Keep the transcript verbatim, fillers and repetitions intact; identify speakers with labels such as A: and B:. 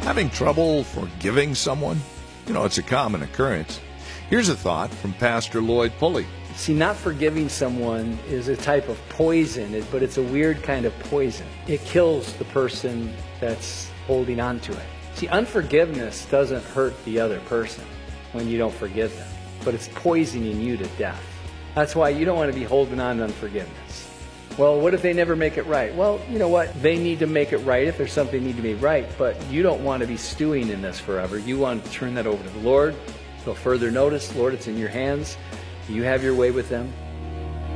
A: Having trouble forgiving someone? You know, it's a common occurrence. Here's a thought from Pastor Lloyd Pulley.
B: See, not forgiving someone is a type of poison, but it's a weird kind of poison. It kills the person that's holding on to it. See, unforgiveness doesn't hurt the other person when you don't forgive them, but it's poisoning you to death. That's why you don't want to be holding on to unforgiveness. Well, what if they never make it right? Well, you know what? They need to make it right if there's something that needs to be right, but you don't want to be stewing in this forever. You want to turn that over to the Lord. They'll further notice, Lord, it's in your hands. You have your way with them.